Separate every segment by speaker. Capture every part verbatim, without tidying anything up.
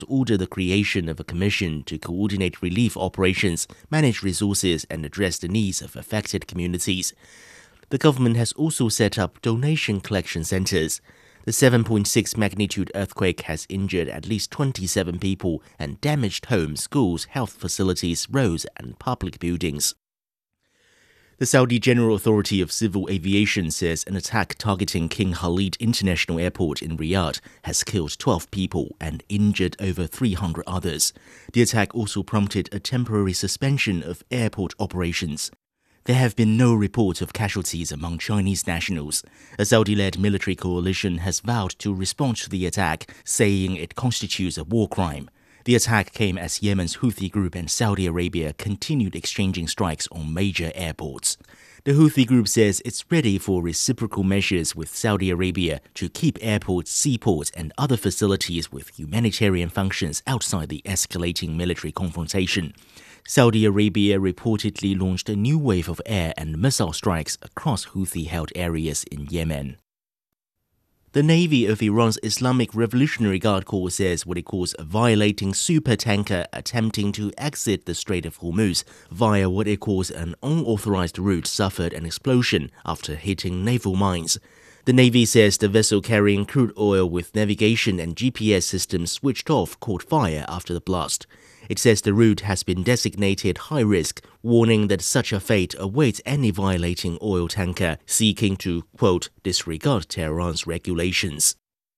Speaker 1: ordered the creation of a commission to coordinate relief operations, manage resources, and address the needs of affected communities. The government has also set up donation collection centers. The seven point six magnitude earthquake has injured at least twenty-seven people and damaged homes, schools, health facilities, roads, and public buildings. The Saudi General Authority of Civil Aviation says an attack targeting King Khalid International Airport in Riyadh has killed twelve people and injured over three hundred others. The attack also prompted a temporary suspension of airport operations. There have been no reports of casualties among Chinese nationals. A Saudi-led military coalition has vowed to respond to the attack, saying it constitutes a war crime. The attack came as Yemen's Houthi group and Saudi Arabia continued exchanging strikes on major airports. The Houthi group says it's ready for reciprocal measures with Saudi Arabia to keep airports, seaports, and other facilities with humanitarian functions outside the escalating military confrontation. Saudi Arabia reportedly launched a new wave of air and missile strikes across Houthi-held areas in Yemen. The Navy of Iran's Islamic Revolutionary Guard Corps says what it calls a violating supertanker attempting to exit the Strait of Hormuz via what it calls an unauthorized route suffered an explosion after hitting naval mines. The Navy says the vessel carrying crude oil with navigation and G P S systems switched off caught fire after the blast. It says the route has been designated high risk, warning that such a fate awaits any violating oil tanker seeking to, quote, disregard Tehran's regulations.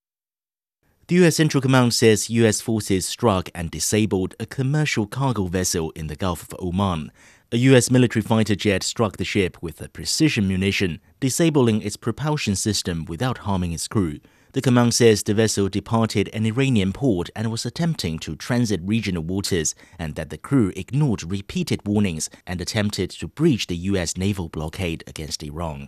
Speaker 1: The U S Central Command says U S forces struck and disabled a commercial cargo vessel in the Gulf of Oman. A U S military fighter jet struck the ship with a precision munition, disabling its propulsion system without harming its crew. The command says the vessel departed an Iranian port and was attempting to transit regional waters, and that the crew ignored repeated warnings and attempted to breach the U S naval blockade against Iran.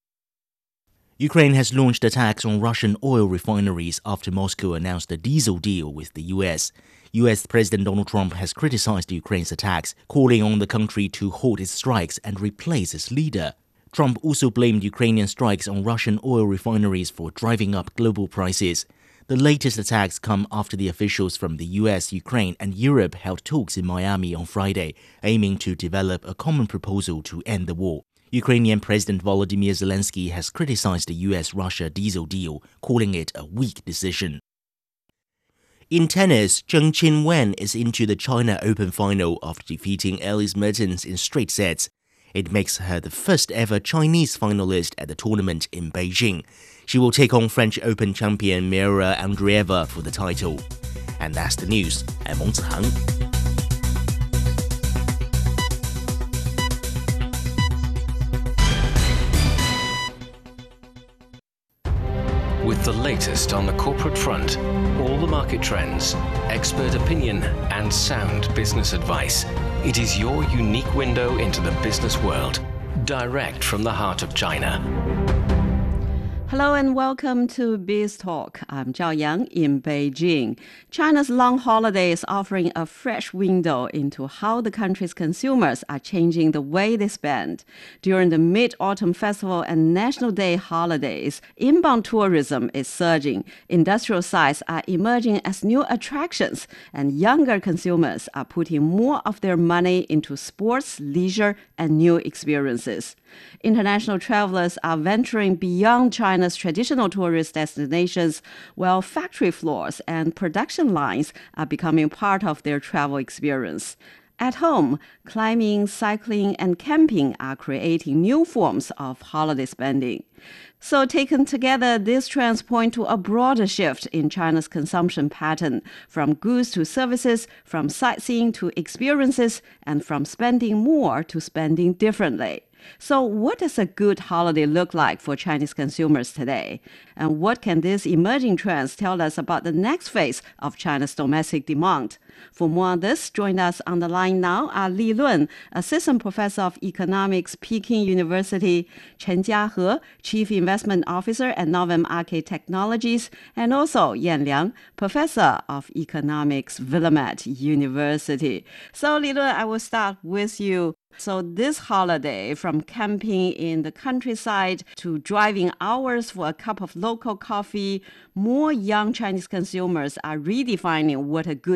Speaker 1: Ukraine has launched attacks on Russian oil refineries after Moscow announced a diesel deal with the U S. U S President Donald Trump has criticized Ukraine's attacks, calling on the country to halt its strikes and replace its leader. Trump also blamed Ukrainian strikes on Russian oil refineries for driving up global prices. The latest attacks come after the officials from the U S, Ukraine, and Europe held talks in Miami on Friday, aiming to develop a common proposal to end the war. Ukrainian President Volodymyr Zelensky has criticized the U S Russia diesel deal, calling it a weak decision. In tennis, Zheng Qinwen is into the China Open final after defeating Elise Mertens in straight sets. It makes her the first ever Chinese finalist at the tournament in Beijing. She will take on French Open champion Mira Andreeva for the title. And that's the news. I'm Meng Zihang.
Speaker 2: With the latest on the corporate front, all the market trends, expert opinion, and sound business advice, it is your unique window into the business world, direct from the heart of China.
Speaker 3: Hello and welcome to Biz Talk. I'm Zhao Yang in Beijing. China's long holiday is offering a fresh window into how the country's consumers are changing the way they spend. During the Mid-Autumn Festival and National Day holidays, inbound tourism is surging. Industrial sites are emerging as new attractions, and younger consumers are putting more of their money into sports, leisure, and new experiences. International travelers are venturing beyond China's traditional tourist destinations, while factory floors and production lines are becoming part of their travel experience. At home, climbing, cycling, and camping are creating new forms of holiday spending. So taken together, these trends point to a broader shift in China's consumption pattern, from goods to services, from sightseeing to experiences, and from spending more to spending differently. So what does a good holiday look like for Chinese consumers today? And what can these emerging trends tell us about the next phase of China's domestic demand? For more on this, join us on the line now are Li Lun, Assistant Professor of Economics, Peking University, Chen Jiahe, Chief Investment Investment Officer at Novum Arcade Technologies, and also Yan Liang, Professor of Economics, Willamette University. So, Li Lun, I will start with you. So this holiday, from camping in the countryside to driving hours for a cup of local coffee, more young Chinese consumers are redefining what a good